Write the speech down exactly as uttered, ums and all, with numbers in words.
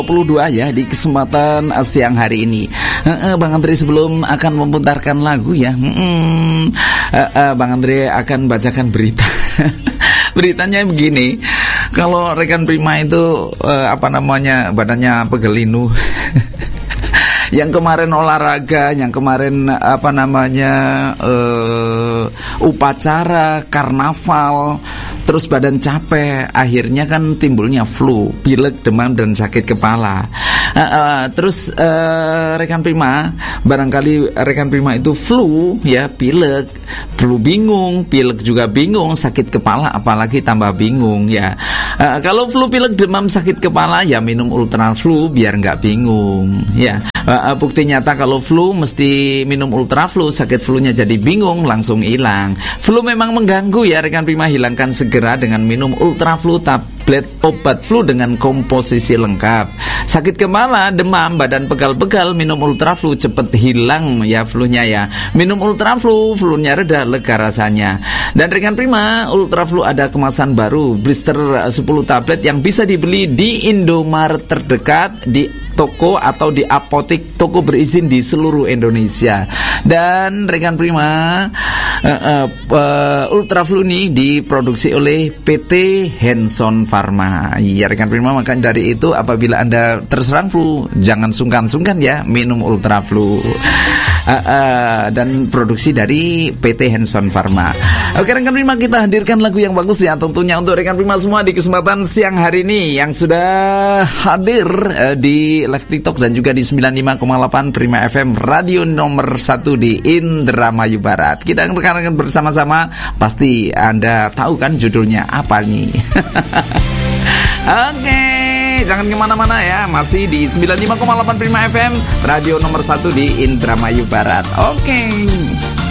dua puluh dua ya di kesempatan uh, siang hari ini. Uh, uh, Bang Andre sebelum akan memutarkan lagu ya, uh, uh, uh, Bang Andre akan bacakan berita. Beritanya begini, kalau rekan Prima itu uh, apa namanya badannya pegelinu. Yang kemarin olahraga, yang kemarin apa namanya uh, upacara karnaval, terus badan capek, akhirnya kan timbulnya flu, pilek, demam dan sakit kepala. Uh, uh, terus uh, rekan Prima, barangkali rekan Prima itu flu, ya pilek, flu bingung, pilek juga bingung, sakit kepala apalagi tambah bingung ya. Uh, kalau flu, pilek, demam, sakit kepala ya minum Ultra Flu biar nggak bingung ya. Uh, bukti nyata kalau flu mesti minum Ultra Flu, sakit flunya jadi bingung langsung hilang. Flu memang mengganggu ya rekan Prima, hilangkan segera dengan minum Ultra Flu, tablet obat flu dengan komposisi lengkap. Sakit kepala, demam, badan pegal-pegal, minum Ultra Flu cepet hilang ya flunya ya. Minum Ultra Flu, flunya reda, lega rasanya. Dan rekan Prima, Ultra Flu ada kemasan baru, blister sepuluh tablet yang bisa dibeli di Indomaret terdekat, di toko atau di apotek toko berizin di seluruh Indonesia. Dan rekan Prima, uh, uh, uh, Ultra Flu ini diproduksi oleh P T Hanson Pharma. Ya rekan Prima, maka dari itu apabila Anda terserang flu, jangan sungkan-sungkan ya minum Ultra Flu. Uh, uh, dan produksi dari P T Hanson Pharma. Oke rekan Prima, kita hadirkan lagu yang bagus ya tentunya untuk rekan Prima semua di kesempatan siang hari ini yang sudah hadir uh, di live TikTok dan juga di sembilan puluh lima koma delapan Prima F M, radio nomor satu di Indramayu Barat. Kita rekan-rekan bersama-sama, pasti Anda tahu kan judulnya apa nih. Oke, jangan kemana-mana ya, masih di sembilan puluh lima koma delapan Prima F M, radio nomor satu di Indramayu Barat. Oke.